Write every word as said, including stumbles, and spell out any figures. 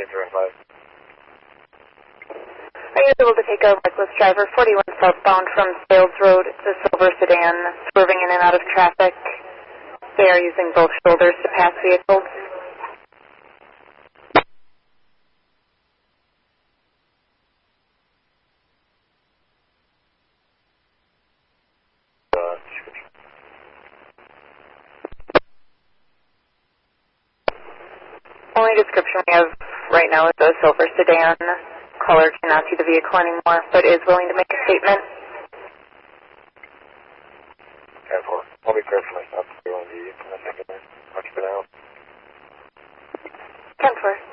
five. Are you able to take a reckless driver forty-one southbound from Sales Road? It's a silver sedan swerving in and out of traffic. They are using both shoulders to pass vehicles. Only description we have right now is a silver sedan. Caller cannot see the vehicle anymore, but is willing to make a statement. ten four. I'll be prepared for myself to go on the second. Watch for now. ten four.